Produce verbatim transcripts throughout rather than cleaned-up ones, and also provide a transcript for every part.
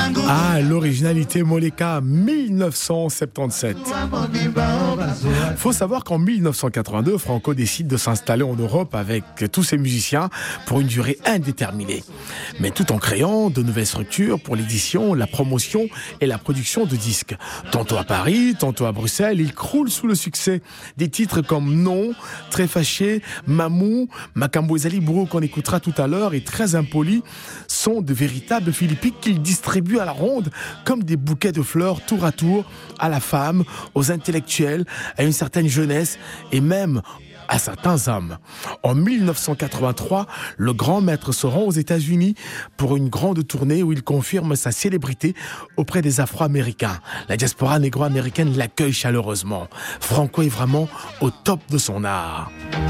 Ah, l'originalité Moleka, mille neuf cent soixante-dix-sept. Faut savoir qu'en mille neuf cent quatre-vingt-deux, Franco décide de s'installer en Europe avec tous ses musiciens pour une durée indéterminée. Mais tout en créant de nouvelles structures pour l'édition, la promotion et la production de disques. Tantôt à Paris, tantôt à Bruxelles, il croule sous le succès. Des titres comme Non, Très Fâché, Mamou, Makambo Ezali Bourreau qu'on écoutera tout à l'heure et Très Impoli sont de véritables philippiques qu'il distribue à la ronde comme des bouquets de fleurs tour à tour à la femme, aux intellectuels, à une certaine jeunesse et même à certains hommes. En mille neuf cent quatre-vingt-trois, le grand maître se rend aux États-Unis pour une grande tournée où il confirme sa célébrité auprès des Afro-Américains. La diaspora négro-américaine l'accueille chaleureusement. Franco est vraiment au top de son art.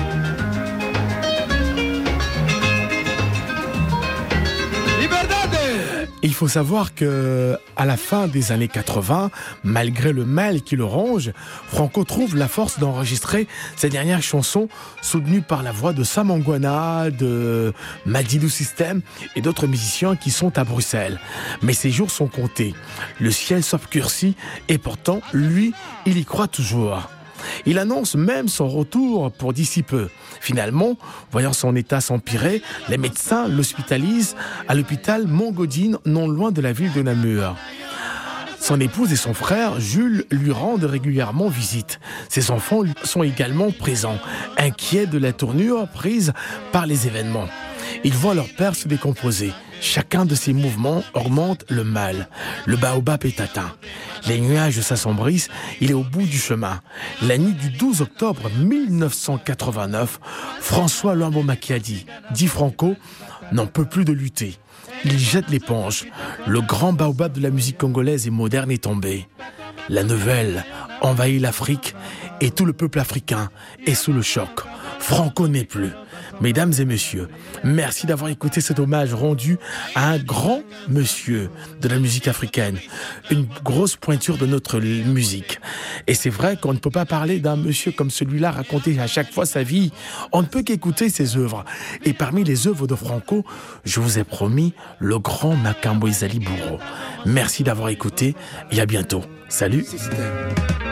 Il faut savoir que à la fin des années quatre-vingts, malgré le mal qui le ronge, Franco trouve la force d'enregistrer ses dernières chansons soutenues par la voix de Sam Angwana, de Madidou System et d'autres musiciens qui sont à Bruxelles. Mais ses jours sont comptés. Le ciel s'obscurcit et pourtant, lui, il y croit toujours. Il annonce même son retour pour d'ici peu. Finalement, voyant son état s'empirer, les médecins l'hospitalisent à l'hôpital Montgaudine, non loin de la ville de Namur. Son épouse et son frère, Jules, lui rendent régulièrement visite. Ses enfants sont également présents, inquiets de la tournure prise par les événements. Ils voient leur père se décomposer. Chacun de ces mouvements augmente le mal. Le baobab est atteint. Les nuages s'assombrissent, il est au bout du chemin. La nuit du douze octobre mille neuf cent quatre-vingt-neuf, François Luambo Makiadi, dit Franco, n'en peut plus de lutter. Il jette l'éponge. Le grand baobab de la musique congolaise et moderne est tombé. La nouvelle envahit l'Afrique et tout le peuple africain est sous le choc. Franco n'est plus. Mesdames et messieurs, merci d'avoir écouté cet hommage rendu à un grand monsieur de la musique africaine, une grosse pointure de notre musique. Et c'est vrai qu'on ne peut pas parler d'un monsieur comme celui-là, raconter à chaque fois sa vie. On ne peut qu'écouter ses œuvres. Et parmi les œuvres de Franco, je vous ai promis le grand Makambo Ezali Bourreau. Merci d'avoir écouté et à bientôt. Salut.